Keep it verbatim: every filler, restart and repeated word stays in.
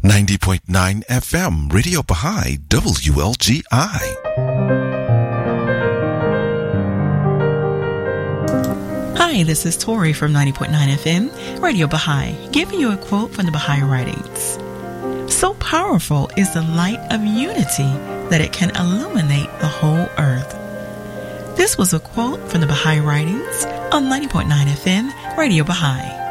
ninety point nine F M, Radio Baha'i, W L G I. Hi, this is Tori from ninety point nine F M, Radio Baha'i, giving you a quote from the Baha'i writings. So powerful is the light of unity that it can illuminate the whole earth. This was a quote from the Baha'i writings on ninety point nine F M, Radio Baha'i.